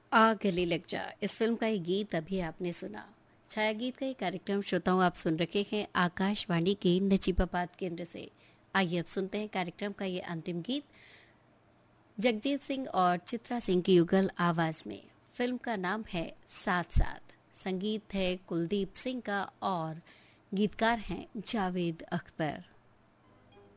आ गले लग जा, इस फिल्म का ये गीत अभी आपने सुना। छाया गीत का ये कार्यक्रम श्रोताओं आप सुन रखे हैं आकाशवाणी के नजीबाबाद केंद्र से। आइए अब सुनते हैं कार्यक्रम का ये अंतिम गीत जगजीत सिंह और चित्रा सिंह की युगल आवाज में। फिल्म का नाम है साथ साथ। संगीत है कुलदीप सिंह का और गीतकार हैं जावेद अख्तर।